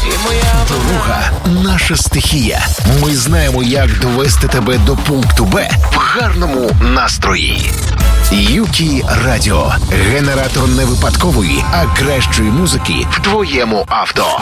Дорога – наша стихія. Ми знаємо, як довести тебе до пункту Б в гарному настрої. Юкі Радіо. Генератор не випадкової, а кращої музики в твоєму авто.